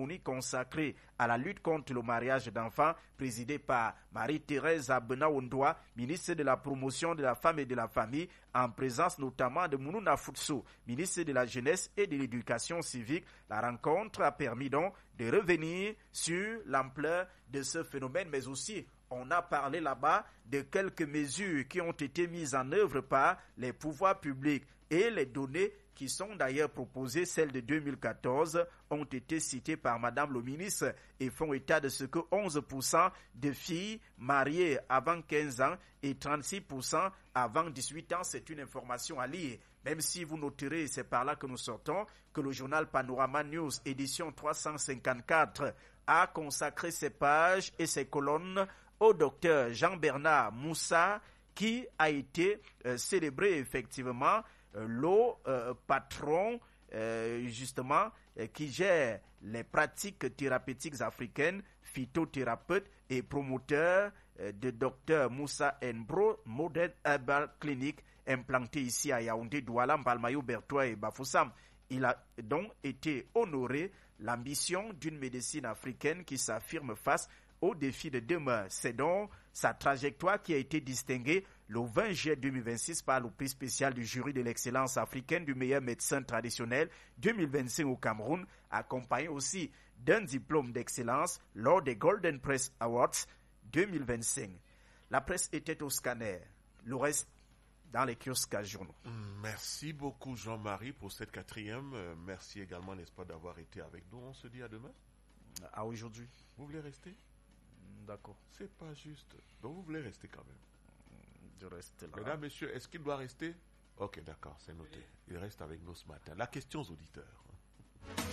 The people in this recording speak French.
cérémonie consacrée à la lutte contre le mariage d'enfants, présidée par Marie-Thérèse Abena-Ondoa, ministre de la Promotion de la Femme et de la Famille, en présence notamment de Mounouna Futso, ministre de la Jeunesse et de l'Éducation civique. La rencontre a permis donc de revenir sur l'ampleur de ce phénomène, mais aussi on a parlé là-bas de quelques mesures qui ont été mises en œuvre par les pouvoirs publics et les données qui sont d'ailleurs proposées, celles de 2014, ont été citées par Madame le ministre et font état de ce que 11% de filles mariées avant 15 ans et 36% avant 18 ans. C'est une information à lire. Même si vous noterez, c'est par là que nous sortons, que le journal Panorama News, édition 354, a consacré ses pages et ses colonnes au docteur Jean-Bernard Moussa, qui a été célébré effectivement le patron justement qui gère les pratiques thérapeutiques africaines, phytothérapeute et promoteur de Dr Moussa Nbro, Modern Herbal Clinic, implanté ici à Yaoundé, Douala, Mbalmayo, Bertois et Bafoussam. Il a donc été honoré l'ambition d'une médecine africaine qui s'affirme face aux défis de demain. C'est donc sa trajectoire qui a été distinguée le 20 juillet 2026 par le prix spécial du jury de l'excellence africaine du meilleur médecin traditionnel 2025 au Cameroun, accompagné aussi d'un diplôme d'excellence lors des Golden Press Awards 2025. La presse était au scanner. Le reste dans les kiosques à journaux. Merci beaucoup Jean-Marie pour cette quatrième. Merci également, n'est-ce pas, d'avoir été avec nous. On se dit à demain. À aujourd'hui. Vous voulez rester? D'accord. C'est pas juste. Donc vous voulez rester quand même. Je reste là. Mesdames, messieurs, est-ce qu'il doit rester? Ok, d'accord, c'est noté. Il reste avec nous ce matin. La question aux auditeurs.